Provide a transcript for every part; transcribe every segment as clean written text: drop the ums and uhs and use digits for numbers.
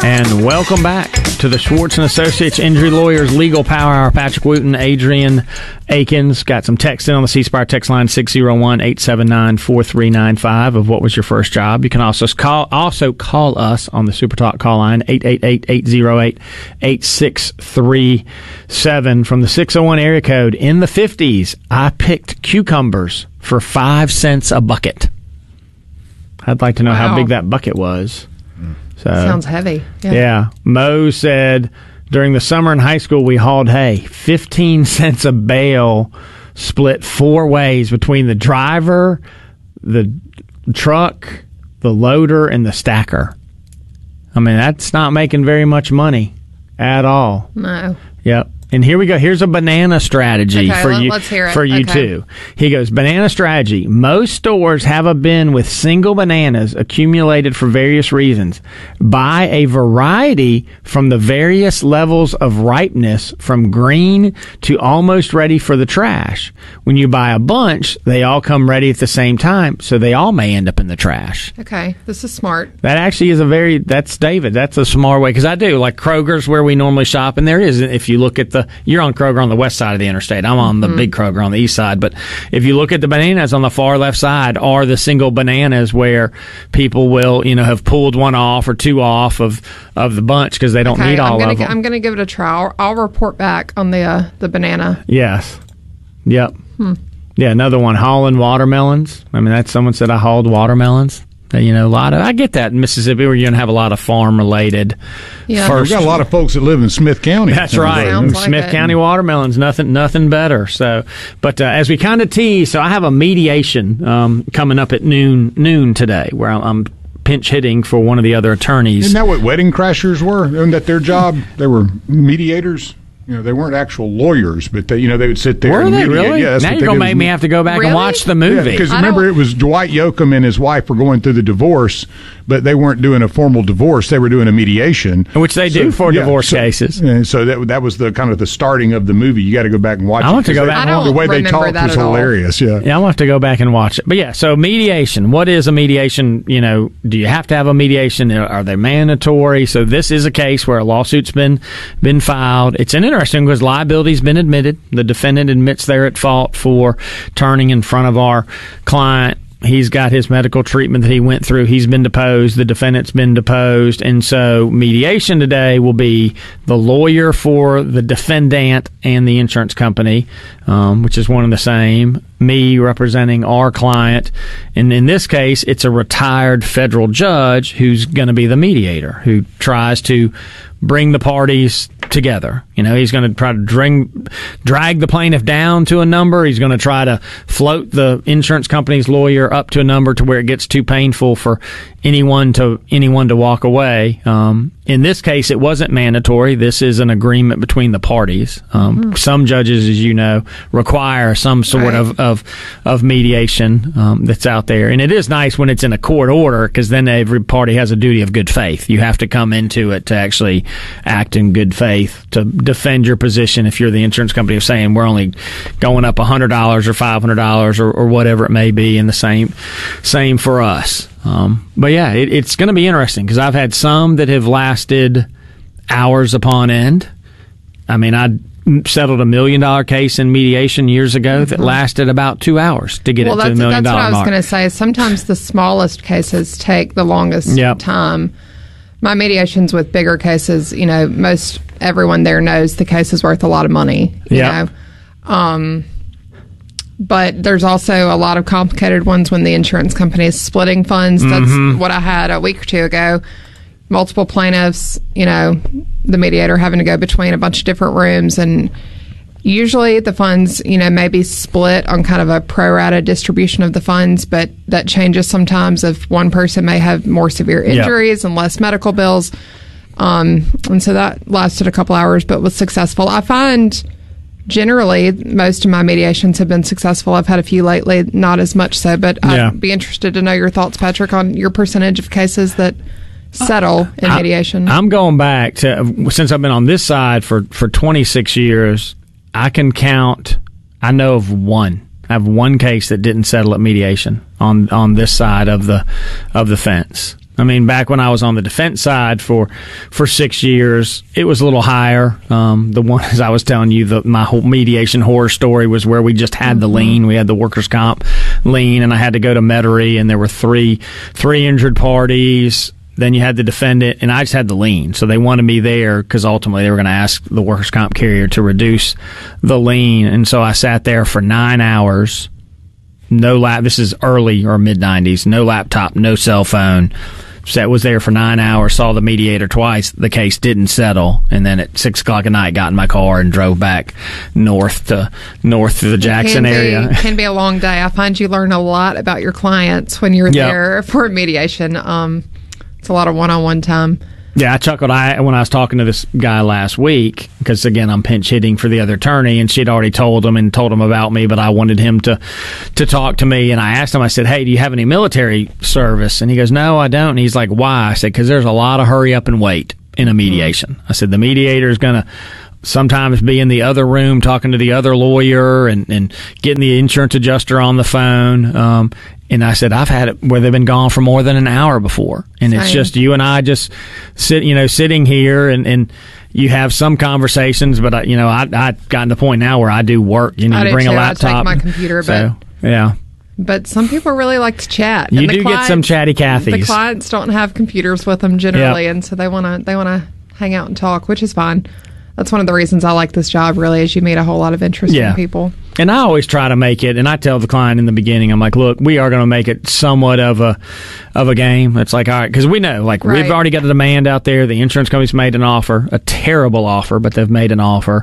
And welcome back to the Schwartz & Associates Injury Lawyers Legal Power Hour. Patrick Wooten, Adrian Akins. Got some text in on the C Spire text line 601-879-4395 of what was your first job. You can also call us on the Super Talk call line 888-808-8637 from the 601 area code. In the 50s, I picked cucumbers for 5 cents a bucket. I'd like to know how big that bucket was. So, sounds heavy. Yeah. Mo said, during the summer in high school, we hauled hay. 15 cents a bale, split 4 ways between the driver, the truck, the loader, and the stacker. I mean, that's not making very much money at all. No. Yep. And here we go. Here's a banana strategy for you. Let's hear it. For you too. He goes, banana strategy. Most stores have a bin with single bananas accumulated for various reasons. Buy a variety from the various levels of ripeness, from green to almost ready for the trash. When you buy a bunch, they all come ready at the same time, so they all may end up in the trash. Okay, this is smart. That actually is that's David. That's a smart way, because I do. Like Kroger's where we normally shop, and there is, if you look at you're on Kroger on the west side of the interstate. I'm on the big Kroger on the east side. But if you look at the bananas on the far left side, are the single bananas where people will, have pulled one off or 2 off of the bunch because they don't need all of them. I'm going to give it a try. I'll report back on the banana. Yes. Yep. Yeah, another one, hauling watermelons. I mean, someone said I hauled watermelons. A lot of, I get that in Mississippi where you're going to have a lot of farm related. Yeah, we've got a lot of folks that live in Smith County. That's right. Smith County watermelons, nothing better. So, but as we kind of tease, so I have a mediation coming up at noon today where I'm pinch hitting for one of the other attorneys. Isn't that what wedding crashers were? Isn't that their job? They were mediators. They weren't actual lawyers, but they would sit there. Were and they mediate. really? Yeah, now you're going to make me have to go back and watch the movie. Because remember, it was Dwight Yoakam and his wife were going through the divorce, but they weren't doing a formal divorce. They were doing a mediation, which they do for divorce cases. And so that was the kind of the starting of the movie. You got to go back and watch it. I want to go back. The way they talked was hilarious. Yeah, I'll have to go back and watch it. But yeah, so mediation. What is a mediation? Do you have to have a mediation? Are they mandatory? So this is a case where a lawsuit's been filed. It's interesting because liability's been admitted. The defendant admits they're at fault for turning in front of our client. He's got his medical treatment that he went through. He's been deposed. The defendant's been deposed. And so mediation today will be the lawyer for the defendant and the insurance company, which is one and the same, me representing our client. And in this case, it's a retired federal judge who's going to be the mediator, who tries to bring the parties together. He's going to try to drag the plaintiff down to a number. He's going to try to float the insurance company's lawyer up to a number to where it gets too painful for anyone to walk away. In this case, it wasn't mandatory. This is an agreement between the parties. Some judges, as you know, require some sort of mediation that's out there. And it is nice when it's in a court order, because then every party has a duty of good faith. You have to come into it to actually act in good faith to defend your position if you're the insurance company of saying we're only going up $100 or $500 or whatever it may be, and the same for us. But yeah, it's going to be interesting because I've had some that have lasted hours upon end. I mean, I settled $1 million case in mediation years ago that lasted about 2 hours to get it to $1 million mark. That's what I was going to say. Sometimes the smallest cases take the longest time. My mediations with bigger cases, most everyone there knows the case is worth a lot of money. You know? But there's also a lot of complicated ones when the insurance company is splitting funds. That's what I had a week or two ago. Multiple plaintiffs, the mediator having to go between a bunch of different rooms. And usually the funds, may be split on kind of a pro rata distribution of the funds, but that changes sometimes if one person may have more severe injuries and less medical bills. And so that lasted a couple hours, but was successful. I find generally most of my mediations have been successful. I've had a few lately, not as much so, but I'd be interested to know your thoughts, Patrick, on your percentage of cases that settle in mediation. I'm going back to, since I've been on this side for 26 years, I can count, I know of one. I have one case that didn't settle at mediation on this side of the fence. I mean, back when I was on the defense side for 6 years, it was a little higher. The one, as I was telling you, my whole mediation horror story was where we just had the lien. We had the workers' comp lien, and I had to go to Metairie, and there were three injured parties. Then you had the defendant, and I just had the lien. So they wanted me there because ultimately they were going to ask the workers' comp carrier to reduce the lien. And so I sat there for 9 hours. This is early or mid-90s. No laptop, no cell phone. Was there for 9 hours, saw the mediator twice. The case didn't settle, and then at 6 o'clock at night, got in my car and drove back north to the Jackson area. It can be a long day. I find you learn a lot about your clients when you're there for mediation. It's a lot of one-on-one time. Yeah, I chuckled when I was talking to this guy last week because, again, I'm pinch hitting for the other attorney, and she'd already told him about me, but I wanted him to talk to me. And I asked him, I said, hey, do you have any military service? And he goes, no, I don't. And he's like, why? I said, because there's a lot of hurry up and wait in a mediation. I said, the mediator is going to sometimes be in the other room talking to the other lawyer and getting the insurance adjuster on the phone. And I said, I've had it where they've been gone for more than an hour before. And it's just you and I just sitting here and you have some conversations, but I've gotten to the point now where I do work. You bring a laptop. I take my computer, yeah. But some people really like to chat. You do get some chatty Cathys. The clients don't have computers with them generally, and so they want to hang out and talk, which is fine. That's one of the reasons I like this job, really, is you meet a whole lot of interesting people. And I always try to make it, and I tell the client in the beginning, I'm like, look, we are going to make it somewhat of a game. It's like, all right, because we know, like, we've already got a demand out there. The insurance company's made an offer, a terrible offer, but they've made an offer.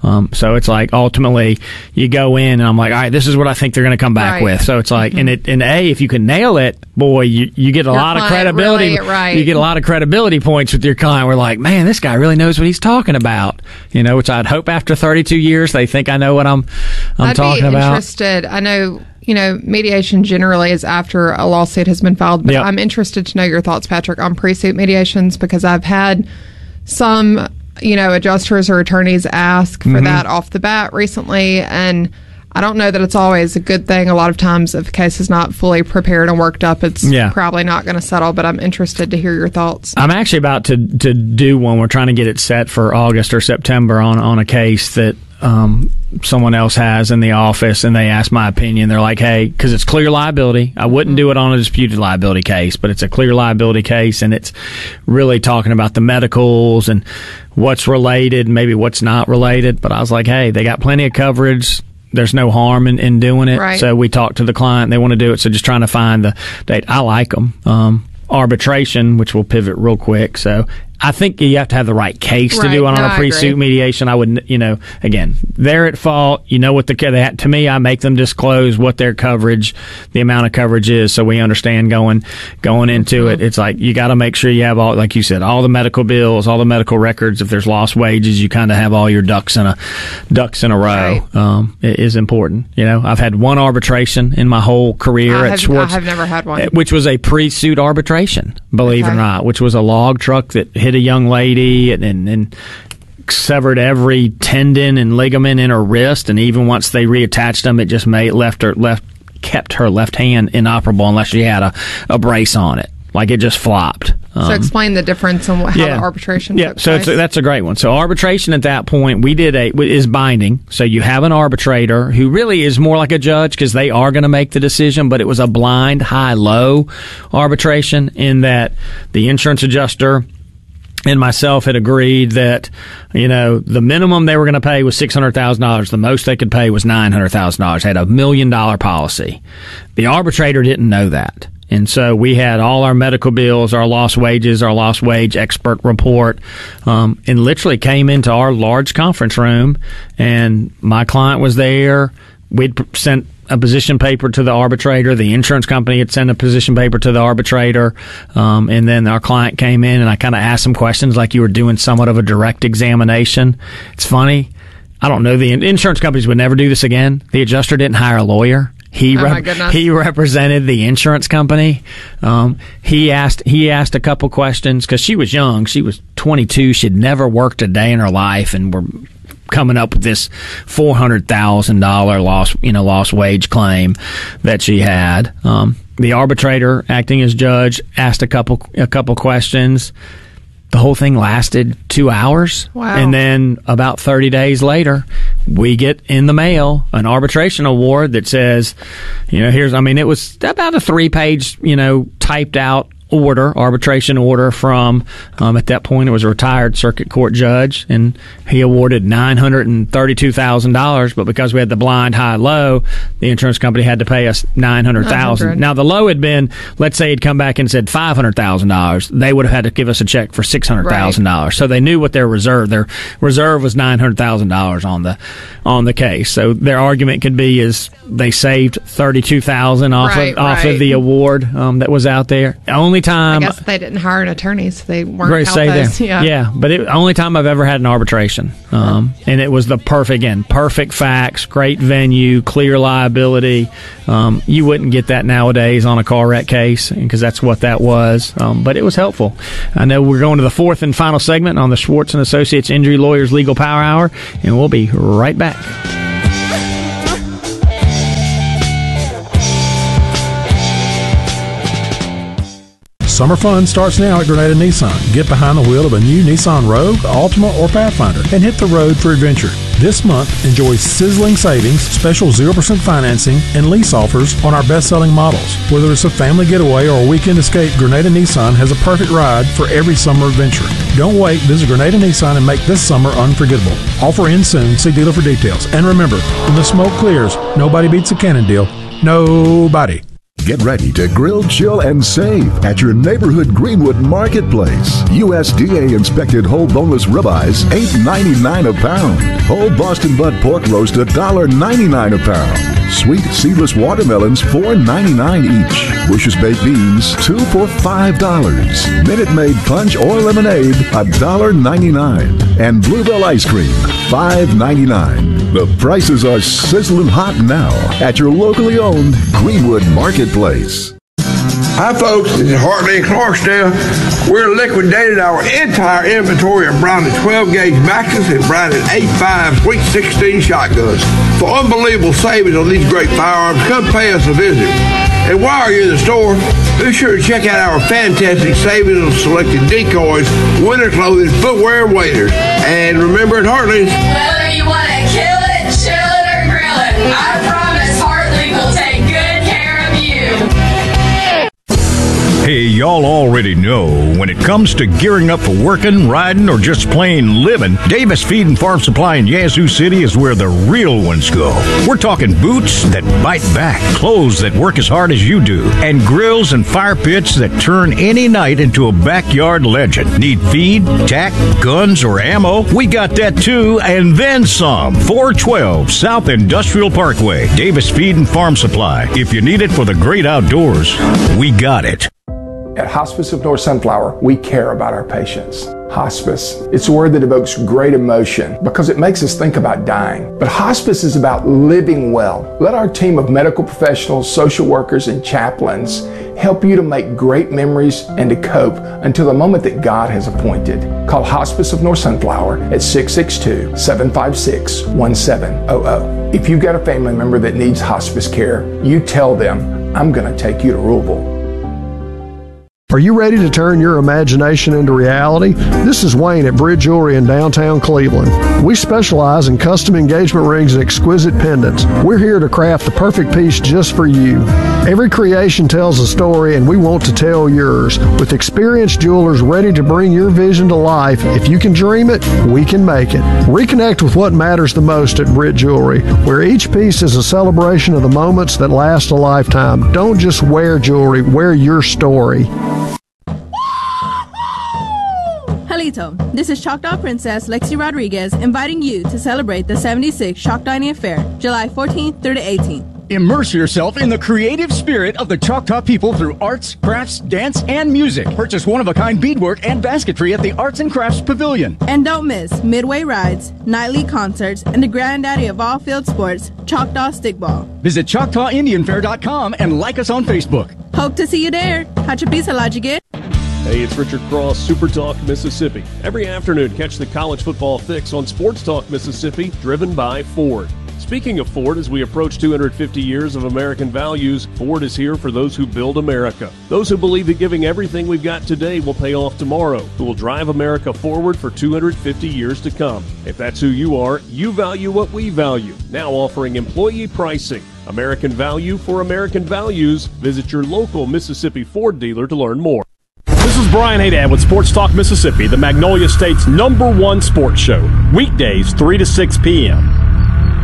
So it's like, ultimately, you go in, and I'm like, all right, this is what I think they're going to come back with. So it's like, and if you can nail it, boy, you get a lot of credibility. You get a lot of credibility points with your client. We're like, man, this guy really knows what he's talking about. Which I'd hope after 32 years they think I know what I'm talking about. I'd be interested. I know, mediation generally is after a lawsuit has been filed, but I'm interested to know your thoughts, Patrick, on pre-suit mediations, because I've had some, adjusters or attorneys ask for that off the bat recently, and I don't know that it's always a good thing. A lot of times, if a case is not fully prepared and worked up, it's probably not going to settle, but I'm interested to hear your thoughts. I'm actually about to do one. We're trying to get it set for August or September on a case that someone else has in the office, and they ask my opinion. They're like, hey, because it's clear liability. I wouldn't do it on a disputed liability case, but it's a clear liability case, and it's really talking about the medicals and what's related, maybe what's not related. But I was like, hey, they got plenty of coverage. There's no harm in doing it. Right. So we talked to the client. They want to do it. So just trying to find the date. I like them. Arbitration, which we'll pivot real quick. So I think you have to have the right case to do it on a pre-suit mediation. I would, again, they're at fault. What to me, I make them disclose what their coverage, the amount of coverage is, so we understand going into it. It's like you got to make sure you have all, like you said, all the medical bills, all the medical records. If there's lost wages, you kind of have all your ducks in a row. Right. It is important. I've had one arbitration in my whole career at Schwartz. I have never had one, which was a pre-suit arbitration, believe it or not, which was a log truck that hit a young lady and severed every tendon and ligament in her wrist, and even once they reattached them, it just kept her left hand inoperable unless she had a brace on it. Like it just flopped. So explain the difference in how the arbitration took place. That's a great one. So arbitration at that point, is binding. So you have an arbitrator who really is more like a judge because they are going to make the decision, but it was a blind high-low arbitration in that the insurance adjuster and myself had agreed that, the minimum they were going to pay was $600,000. The most they could pay was $900,000. Had $1 million policy. The arbitrator didn't know that. And so we had all our medical bills, our lost wages, our lost wage expert report, and literally came into our large conference room, and my client was there. We'd sent a position paper to the arbitrator. The insurance company had sent a position paper to the arbitrator. And then our client came in, and I kind of asked some questions like you were doing somewhat of a direct examination. It's funny. I don't know. The insurance companies would never do this again. The adjuster didn't hire a lawyer. He represented the insurance company. He asked a couple questions because she was young. She was 22. She'd never worked a day in her life, and we're coming up with this $400,000 lost wage claim that she had. The arbitrator, acting as judge, asked a couple questions. The whole thing lasted 2 hours. Wow. And then about 30 days later, we get in the mail an arbitration award that says, it was about a 3-page, typed out arbitration order from, at that point, it was a retired circuit court judge, and he awarded $932,000. But because we had the blind high-low, the insurance company had to pay us $900,000. Now, the low had been, let's say he'd come back and said $500,000. They would have had to give us a check for $600,000. Right. So they knew what their reserve was $900,000 on the case. So their argument could be is they saved $32,000 off of the award that was out there. Only time, I guess they didn't hire an attorney, so they weren't out those. Yeah, but only time I've ever had an arbitration, and it was the perfect facts, great venue, clear liability. You wouldn't get that nowadays on a car wreck case, because that's what that was. But it was helpful. I know we're going to the fourth and final segment on the Schwartz and Associates Injury Lawyers Legal Power Hour, and we'll be right back. Summer fun starts now at Grenada Nissan. Get behind the wheel of a new Nissan Rogue, Altima, or Pathfinder and hit the road for adventure. This month, enjoy sizzling savings, special 0% financing, and lease offers on our best-selling models. Whether it's a family getaway or a weekend escape, Grenada Nissan has a perfect ride for every summer adventure. Don't wait. Visit Grenada Nissan and make this summer unforgettable. Offer ends soon. See dealer for details. And remember, when the smoke clears, nobody beats a Cannon deal. Nobody. Get ready to grill, chill, and save at your neighborhood Greenwood Marketplace. USDA inspected whole boneless ribeyes, $8.99 a pound. Whole Boston butt pork roast, $1.99 a pound. Sweet seedless watermelons, $4.99 each. Bush's baked beans, 2 for $5. Minute Maid punch or lemonade, $1.99. And Bluebell ice cream, $5.99. The prices are sizzling hot now at your locally owned Greenwood Marketplace. Hi folks, this is Hartley in Clarksdale. We're liquidated our entire inventory of Browning 12-gauge Maxims and Browning 8.5 Sweet 16 shotguns. For unbelievable savings on these great firearms, come pay us a visit. And while you're in the store, be sure to check out our fantastic savings on selected decoys, winter clothing, footwear, and waders. And remember at Hartley's, whether you want to kill it, chill it, or grill it, I promise Hartley will take good care of you. Hey, y'all already know when it comes to gearing up for working, riding, or just plain living, Davis Feed and Farm Supply in Yazoo City is where the real ones go. We're talking boots that bite back, clothes that work as hard as you do, and grills and fire pits that turn any night into a backyard legend. Need feed, tack, guns, or ammo? We got that too, and then some. 412 South Industrial Parkway, Davis Feed and Farm Supply. If you need it for the great outdoors, we got it. At Hospice of North Sunflower, we care about our patients. Hospice, it's a word that evokes great emotion because it makes us think about dying. But hospice is about living well. Let our team of medical professionals, social workers, and chaplains help you to make great memories and to cope until the moment that God has appointed. Call Hospice of North Sunflower at 662-756-1700. If you've got a family member that needs hospice care, you tell them, I'm going to take you to Louisville. Are you ready to turn your imagination into reality? This is Wayne at Bridge Jewelry in downtown Cleveland. We specialize in custom engagement rings and exquisite pendants. We're here to craft the perfect piece just for you. Every creation tells a story, and we want to tell yours. With experienced jewelers ready to bring your vision to life, if you can dream it, we can make it. Reconnect with what matters the most at Bridge Jewelry, where each piece is a celebration of the moments that last a lifetime. Don't just wear jewelry, wear your story. Halito, this is Choctaw Princess Lexi Rodriguez inviting you to celebrate the 76th Shock Dining Affair, July 14th through the 18th. Immerse yourself in the creative spirit of the Choctaw people through arts, crafts, dance, and music. Purchase one-of-a-kind beadwork and basketry at the Arts and Crafts Pavilion. And don't miss midway rides, nightly concerts, and the granddaddy of all field sports, Choctaw Stickball. Visit ChoctawIndianFair.com and like us on Facebook. Hope to see you there. Hachapisa Lajigit. Hey, it's Richard Cross, Super Talk Mississippi. Every afternoon, catch the college football fix on Sports Talk Mississippi, driven by Ford. Speaking of Ford, as we approach 250 years of American values, Ford is here for those who build America. Those who believe that giving everything we've got today will pay off tomorrow, who will drive America forward for 250 years to come. If that's who you are, you value what we value. Now offering employee pricing. American value for American values. Visit your local Mississippi Ford dealer to learn more. This is Brian Haydad with Sports Talk Mississippi, the Magnolia State's #1 sports show. Weekdays, 3 to 6 p.m.